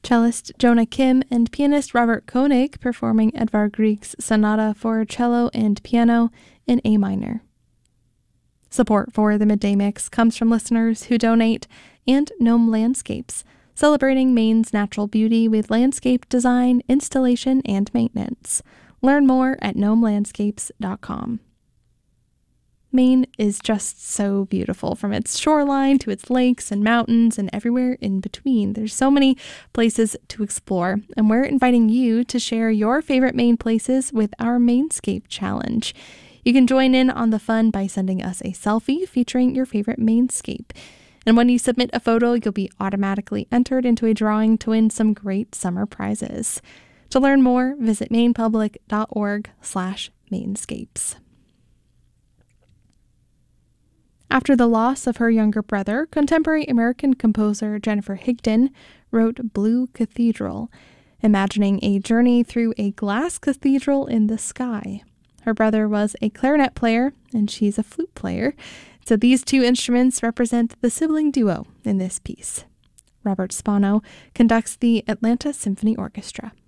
Cellist Jonah Kim and pianist Robert Koenig performing Edvard Grieg's Sonata for cello and piano in A minor. Support for the Midday Mix comes from listeners who donate and Gnome Landscapes, celebrating Maine's natural beauty with landscape design, installation, and maintenance. Learn more at gnomelandscapes.com. Maine is just so beautiful, from its shoreline to its lakes and mountains and everywhere in between. There's so many places to explore, and we're inviting you to share your favorite Maine places with our Mainscape Challenge. You can join in on the fun by sending us a selfie featuring your favorite Mainscape. And when you submit a photo, you'll be automatically entered into a drawing to win some great summer prizes. To learn more, visit mainepublic.org/Mainscapes. After the loss of her younger brother, contemporary American composer Jennifer Higdon wrote Blue Cathedral, imagining a journey through a glass cathedral in the sky. Her brother was a clarinet player, and she's a flute player, so these two instruments represent the sibling duo in this piece. Robert Spano conducts the Atlanta Symphony Orchestra.